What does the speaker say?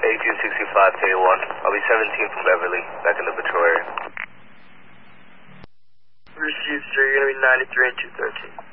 8265 K1. I'll be 17 from Beverly, back in the patrol area. Received, sir. You're going to be 93 and 213.